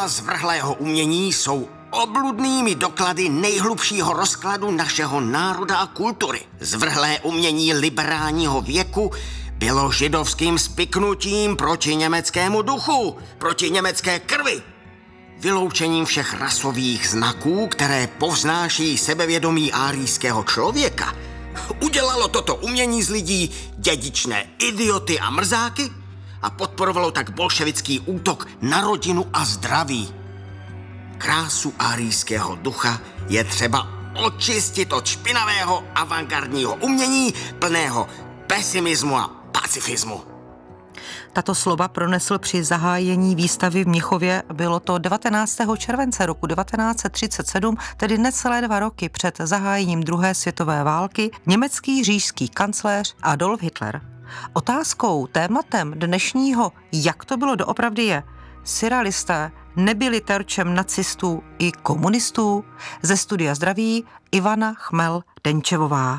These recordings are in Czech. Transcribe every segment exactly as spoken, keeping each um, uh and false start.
díla zvrhlého umění jsou obludnými doklady nejhlubšího rozkladu našeho národa a kultury. Zvrhlé umění liberálního věku bylo židovským spiknutím proti německému duchu, proti německé krvi. Vyloučením všech rasových znaků, které povznáší sebevědomí árijského člověka, udělalo toto umění z lidí dědičné idioty a mrzáky a podporovalo tak bolševický útok na rodinu a zdraví. Krásu árijského ducha je třeba očistit od špinavého avantgardního umění plného pesimismu a pacifismu. Tato slova pronesl při zahájení výstavy v Mnichově. Bylo to devatenáctého července roku devatenáct set třicet sedm, tedy necelé dva roky před zahájením druhé světové války, německý říšský kancléř Adolf Hitler. Otázkou, tématem dnešního Jak to bylo doopravdy je, surrealisté nebyli terčem nacistů i komunistů? Ze Studia zdraví Ivana Chmel-Denčevová.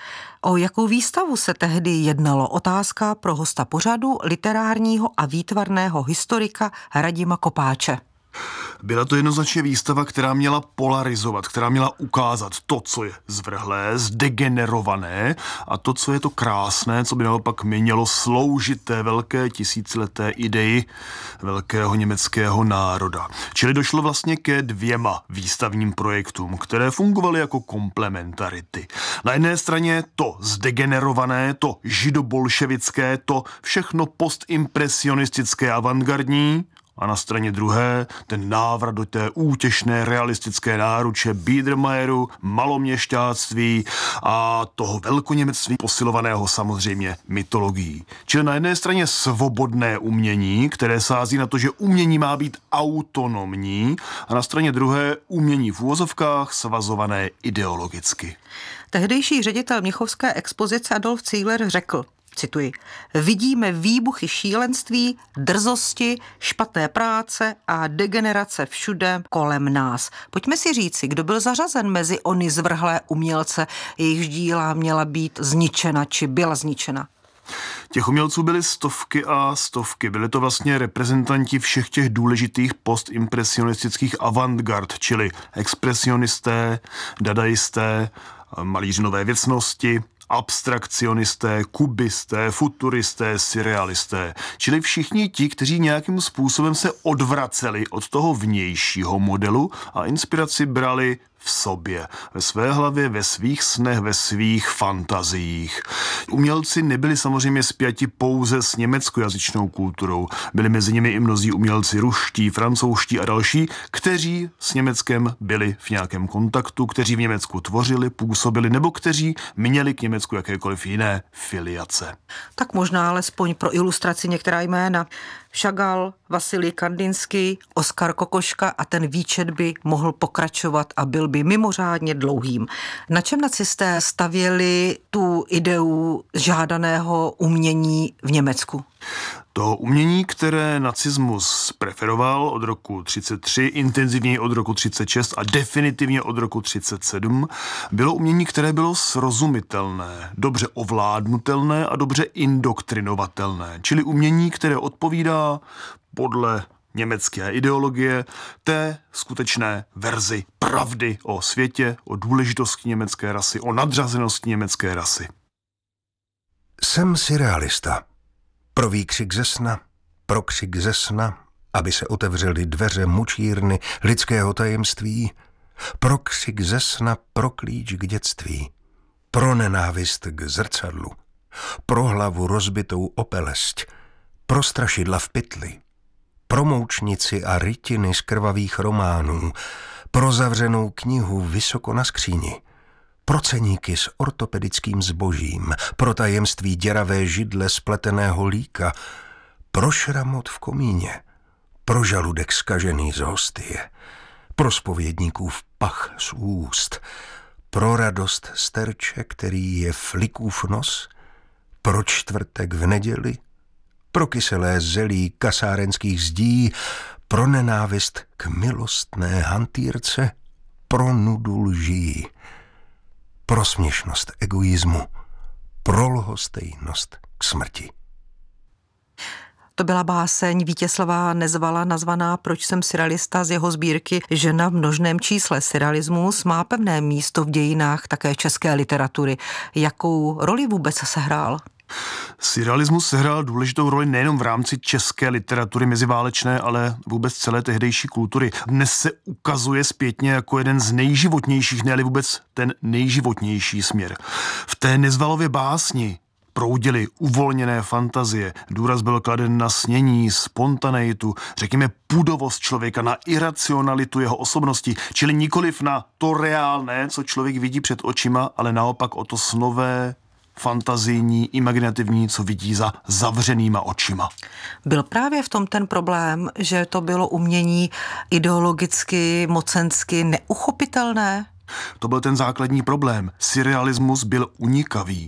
O jakou výstavu se tehdy jednalo? Otázka pro hosta pořadu, literárního a výtvarného historika Radima Kopáče. Byla to jednoznačně výstava, která měla polarizovat, která měla ukázat to, co je zvrhlé, zdegenerované a to, co je to krásné, co by naopak mělo sloužit té velké tisícileté ideji velkého německého národa. Čili došlo vlastně ke dvěma výstavním projektům, které fungovaly jako komplementarity. Na jedné straně to zdegenerované, to židobolševické, to všechno postimpresionistické avantgardní, a na straně druhé ten návrat do té útěšné realistické náruče Biedermeieru, maloměšťáctví a toho velkoněmectví posilovaného samozřejmě mytologií. Čili na jedné straně svobodné umění, které sází na to, že umění má být autonomní, a na straně druhé umění v uvozovkách svazované ideologicky. Tehdejší ředitel mnichovské expozice Adolf Ziegler řekl, cituji, vidíme výbuchy šílenství, drzosti, špatné práce a degenerace všude kolem nás. Pojďme si říci, kdo byl zařazen mezi ony zvrhlé umělce, jejichž díla měla být zničena či byla zničena. Těch umělců byly stovky a stovky. Byli to vlastně reprezentanti všech těch důležitých postimpresionistických avantgard, čili expresionisté, dadaisté, malíři nové věcnosti, abstrakcionisté, kubisté, futuristé, surrealisté, čili všichni ti, kteří nějakým způsobem se odvraceli od toho vnějšího modelu a inspiraci brali v sobě, ve své hlavě, ve svých snech, ve svých fantaziích. Umělci nebyli samozřejmě spjati pouze s německojazyčnou kulturou. Byli mezi nimi i mnozí umělci ruští, francouzští a další, kteří s Německem byli v nějakém kontaktu, kteří v Německu tvořili, působili, nebo kteří měli k Německu jakékoliv jiné filiace. Tak možná alespoň pro ilustraci některá jména. Chagall, Vasilij Kandinsky, Oskar Kokoška a ten výčet by mohl pokračovat a byl by mimořádně dlouhým. Na čem nacisté stavěli tu ideu žádaného umění v Německu? To umění, které nacismus preferoval od roku třicet tři, intenzivněji od roku třicet šest a definitivně od roku třicet sedm, bylo umění, které bylo srozumitelné, dobře ovládnutelné a dobře indoktrinovatelné, čili umění, které odpovídá podle německé ideologie té skutečné verzi pravdy o světě, o důležitosti německé rasy, o nadřazenosti německé rasy. Jsem surrealista. Pro výkřik ze sna, pro křik ze sna, aby se otevřely dveře mučírny lidského tajemství, pro křik ze sna, pro klíč k dětství, pro nenávist k zrcadlu, pro hlavu rozbitou o pelesť, pro strašidla v pytli, pro moučnici a rytiny z krvavých románů, pro zavřenou knihu vysoko na skříni, pro ceníky s ortopedickým zbožím, pro tajemství děravé židle spleteného líka, pro šramot v komíně, pro žaludek zkažený z hostie, pro zpovědníkův pach z úst, pro radost sterče, který je flikův nos, pro čtvrtek v neděli, pro kyselé zelí kasárenských zdí, pro nenávist k milostné hantýrce, pro nudu lží, pro směšnost egoismu, pro lhostejnost k smrti. To byla báseň Vítězslava Nezvala nazvaná Proč jsem surrealista z jeho sbírky Žena v množném čísle. Surrealismus má pevné místo v dějinách také české literatury. Jakou roli vůbec sehrál? Surrealismus sehrál důležitou roli nejenom v rámci české literatury meziválečné, ale vůbec celé tehdejší kultury. Dnes se ukazuje zpětně jako jeden z nejživotnějších, ne-li vůbec ten nejživotnější směr. V té Nezvalově básni proudily uvolněné fantazie, důraz byl kladen na snění, spontaneitu, řekněme půdovost člověka, na iracionalitu jeho osobnosti, čili nikoliv na to reálné, co člověk vidí před očima, ale naopak o to snové, fantazijní, imaginativní, co vidí za zavřenýma očima. Byl právě v tom ten problém, že to bylo umění ideologicky, mocensky neuchopitelné? To byl ten základní problém. Surrealismus byl unikavý.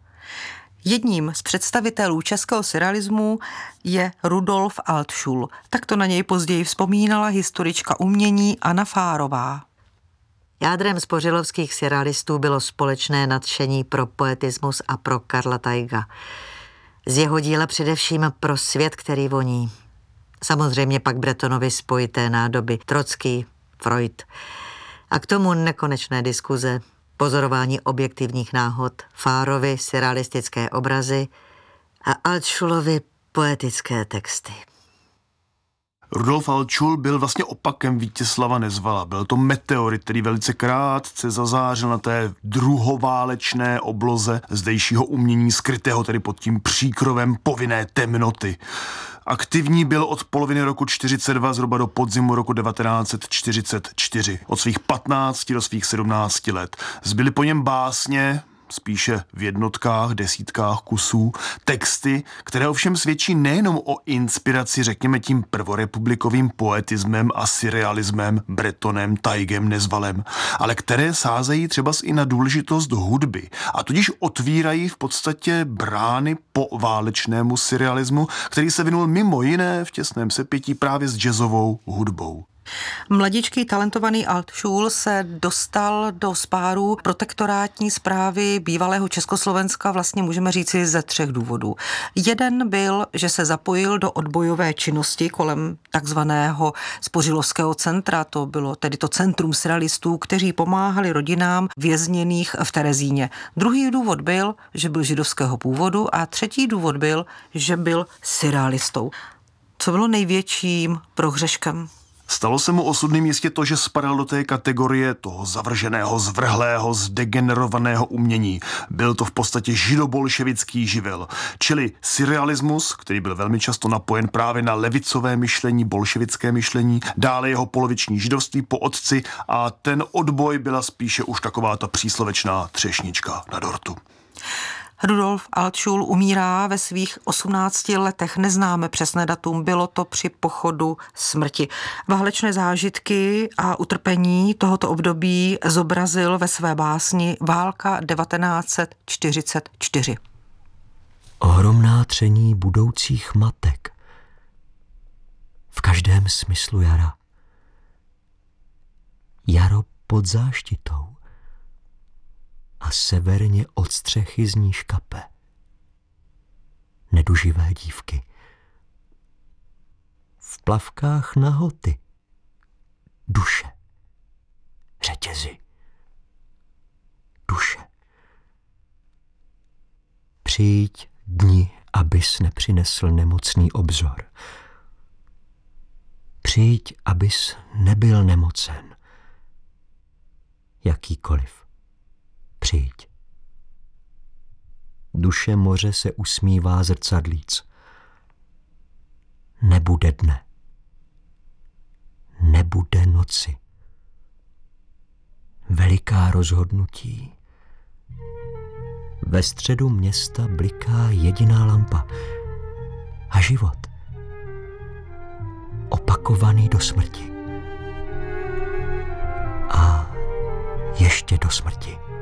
Jedním z představitelů českého surrealismu je Rudolf Altschul. Tak to na něj později vzpomínala historička umění Anna Fárová. Jádrem spořilovských surrealistů bylo společné nadšení pro poetismus a pro Karla Teiga. Z jeho díla především pro svět, který voní. Samozřejmě pak Bretonovi spojité nádoby, Trocký, Freud. A k tomu nekonečné diskuze, pozorování objektivních náhod, Fárovi surrealistické obrazy a Altschulovi poetické texty. Rudolf Altschul byl vlastně opakem Vítězslava Nezvala. Byl to meteorit, který velice krátce zazářil na té druhoválečné obloze zdejšího umění skrytého, tedy pod tím příkrovem povinné temnoty. Aktivní byl od poloviny roku čtyřicet dva zhruba do podzimu roku devatenáct set čtyřicet čtyři. Od svých patnácti do svých sedmnácti let. Zbyly po něm básně, spíše v jednotkách, desítkách kusů, texty, které ovšem svědčí nejenom o inspiraci, řekněme tím prvorepublikovým poetismem a surrealismem, Bretonem, Teigem, Nezvalem, ale které sázejí třeba i na důležitost hudby a tudíž otvírají v podstatě brány po válečnému surrealismu, který se vinul mimo jiné v těsném sepětí právě s jazzovou hudbou. Mladičký talentovaný Altschul se dostal do spáru protektorátní správy bývalého Československa, vlastně můžeme říci ze třech důvodů. Jeden byl, že se zapojil do odbojové činnosti kolem takzvaného Spořilovského centra, to bylo tedy to centrum surrealistů, kteří pomáhali rodinám vězněných v Terezíně. Druhý důvod byl, že byl židovského původu a třetí důvod byl, že byl surrealistou. Co bylo největším prohřeškem? Stalo se mu osudným jistě to, že spadal do té kategorie toho zavrženého, zvrhlého, zdegenerovaného umění. Byl to v podstatě židobolševický živel. Čili surrealismus, který byl velmi často napojen právě na levicové myšlení, bolševické myšlení, dále jeho poloviční židovství po otci a ten odboj byla spíše už taková ta příslovečná třešnička na dortu. Rudolf Altschul umírá ve svých osmnácti letech, neznáme přesné datum, bylo to při pochodu smrti. Válečné zážitky a utrpení tohoto období zobrazil ve své básni Válka devatenáct set čtyřicet čtyři. Ohromná tření budoucích matek. V každém smyslu jara. Jaro pod záštitou. A severně od střechy z ní škape. Neduživé dívky. V plavkách nahoty. Duše. Řetězy. Duše. Přijď dni, abys nepřinesl nemocný obzor. Přijď, abys nebyl nemocen. Jakýkoliv. Přijď. Duše moře se usmívá zrcadlíc. Nebude dne. Nebude noci. Veliká rozhodnutí. Ve středu města bliká jediná lampa. A život. Opakovaný do smrti. A ještě do smrti.